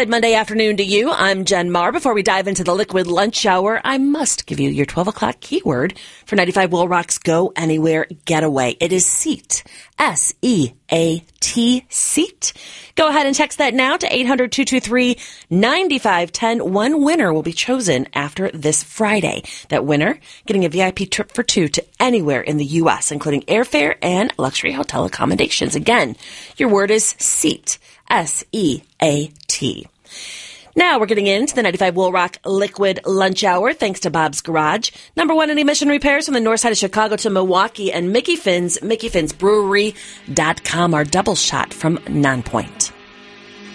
Good Monday afternoon to you. I'm Jen Marr. Before we dive into the Liquid Lunch Hour, I must give you your 12 o'clock keyword for 95 Will Rock's Go Anywhere Getaway. It is SEAT. S-E-A-T, SEAT. Go ahead and text that now to 800-223-9510. One winner will be chosen after this Friday. That winner getting a VIP trip for two to anywhere in the U.S., including airfare and luxury hotel accommodations. Again, your word is SEAT. S-E-A-T. Now we're getting into the 95 Will Rock Liquid Lunch Hour, thanks to Bob's Garage. #1 in emission repairs from the north side of Chicago to Milwaukee, and Mickey Finn's, MickeyFinnsBrewery.com, our double shot from Nonpoint.